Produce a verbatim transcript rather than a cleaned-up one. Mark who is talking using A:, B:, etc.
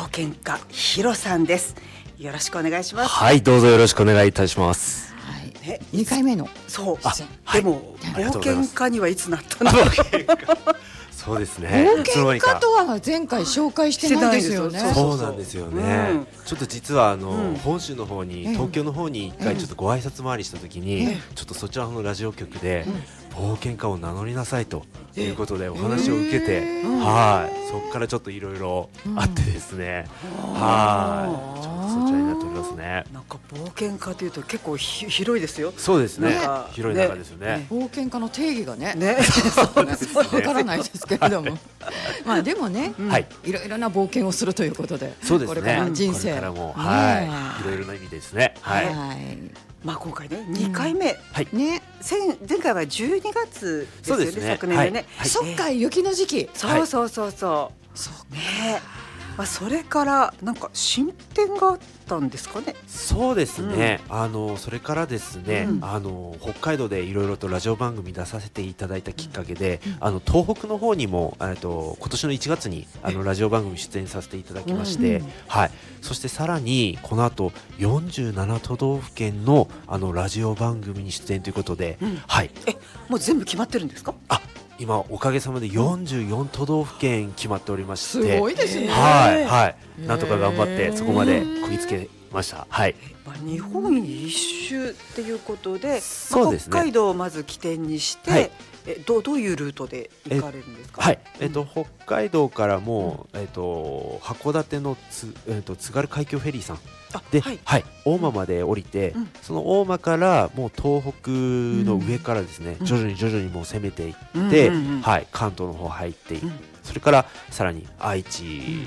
A: 険家ヒロさんです。よろしくお願いします。
B: はい、どうぞよろしくお願いいたします。
C: はい、ね、にかいめの
A: そう
B: あ、
A: でも、
B: はい、
A: 冒険家にはいつなったの？
B: そうですね。
C: 冒険家とは前回紹介してないですよね。
B: そうなんですよね。うん、ちょっと実はあの、うん、本州の方に、東京の方に一回ちょっとご挨拶回りしたときに、うん、ちょっとそちらのラジオ局で、うん、冒険家を名乗りなさいということでお話を受けて、はい、そこからちょっといろいろあってですね、うん、はい、ちょっとそちらになっておりますね。
A: なんか冒険家というと結構ひ広いですよ。
B: そうですね。広い中ですよね。
C: ね、冒険家の定義がね、
A: ね、
C: そうですね。わからないですけれども、はい、まあでもね、うん、はい、いろいろな冒険をするということで、
B: そうですね。
C: これから人生、
B: これからも、はい、いろいろな意味ですね。はい。はい、
A: まあ今回ねにかいめ、うん、
B: はい、
A: ね、前回はじゅうにがつですよね、ね、昨年でね。
C: はい、そっか、雪の時期。
A: そうそうそうそう。そうね。まあそれからなんか進展があったんですかね。
B: そうですね。うん、あのそれからですね、うん、あの北海道でいろいろとラジオ番組出させていただいたきっかけで、うん、あの東北の方にもえっと今年のいちがつにあのラジオ番組出演させていただきまして、うん、はい。そしてさらにこの後よんじゅうななとどうふけんのあのラジオ番組に出演ということで、うん、はい。
A: え、もう全部決まってるんですか？
B: あ、今おかげさまでよんじゅうよんとどうふけん決まっておりまして、
C: すごいですね。
B: はいはい、なんとか頑張ってそこまでこぎつけました。はい。
A: まあ、日本一周っていうことで、そうですね、北海道をまず起点にして、はい、えどうどういうルートで行かれるんですか？
B: はい、えっと北海道からもう、えっと函館のつえっと津軽海峡フェリーさんで、はいはい、大間まで降りて、うん、その大間からもう東北の上からですね、うん、徐々に徐々にもう攻めていって、うん、はい、関東の方入っていって、うん、それからさらに愛知